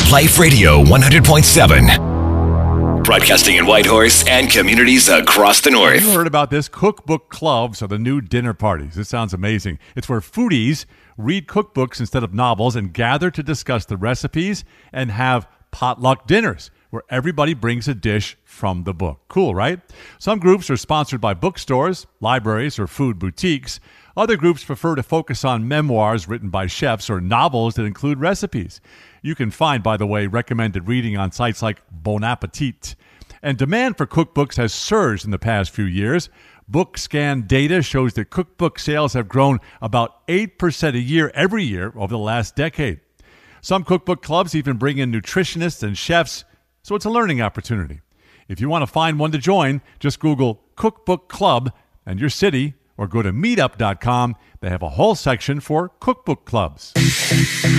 Life Radio 100.7. Broadcasting in Whitehorse and communities across the north. You heard about this? Cookbook clubs are the new dinner parties. This sounds amazing. It's where foodies read cookbooks instead of novels and gather to discuss the recipes and have potluck dinners where everybody brings a dish from the book. Cool, right? Some groups are sponsored by bookstores, libraries, or food boutiques. Other groups prefer to focus on memoirs written by chefs or novels that include recipes. You can find, by the way, recommended reading on sites like Bon Appetit. And demand for cookbooks has surged in the past few years. BookScan data shows that cookbook sales have grown about 8% a year every year over the last decade. Some cookbook clubs even bring in nutritionists and chefs, so it's a learning opportunity. If you want to find one to join, just Google Cookbook Club and your city, or go to meetup.com. They have a whole section for cookbook clubs.